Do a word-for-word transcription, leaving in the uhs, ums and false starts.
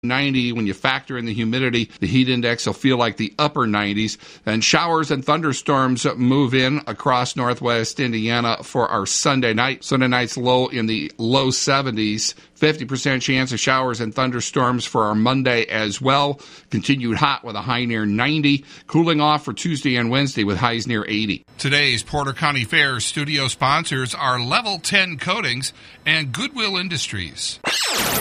ninety. When you factor in the humidity, the heat index will feel like the upper nineties. And showers and thunderstorms move in across northwest Indiana for our Sunday night. Sunday night's low in the low seventies. fifty percent chance of showers and thunderstorms for our Monday as well. Continued hot with a high near ninety. Cooling off for Tuesday and Wednesday with highs near eighty. Today's Porter County Fair studio sponsors are Level ten Coatings and Goodwill Industries.